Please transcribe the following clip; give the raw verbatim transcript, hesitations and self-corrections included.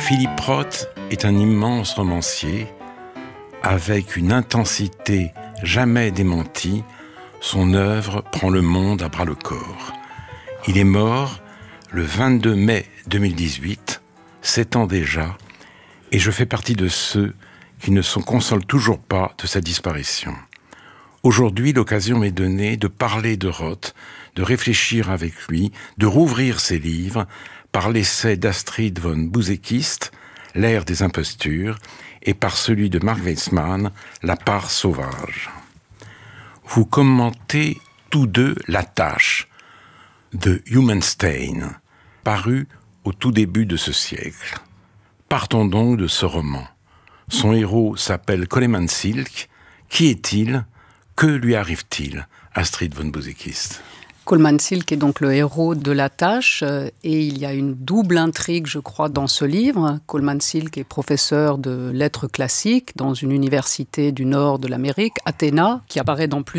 Philippe Roth est un immense romancier. Avec une intensité jamais démentie, son œuvre prend le monde à bras-le-corps. Il est mort le vingt-deux mai deux mille dix-huit, sept ans déjà, et je fais partie de ceux qui ne se consolent toujours pas de sa disparition. Aujourd'hui, l'occasion m'est donnée de parler de Roth, de réfléchir avec lui, de rouvrir ses livres par l'essai d'Astrid von Bousekist, L'ère des impostures, et par celui de Mark Weissmann, La part sauvage. Vous commentez tous deux La tâche de Human Stain, paru au tout début de ce siècle. Partons donc de ce roman. Son héros s'appelle Coleman Silk. Qui est-il ? Que lui arrive-t-il ? Astrid von Bousekist. Coleman Silk est donc le héros de La tâche et il y a une double intrigue, je crois, dans ce livre. Coleman Silk est professeur de lettres classiques dans une université du nord de l'Amérique, Athéna, qui apparaît dans plus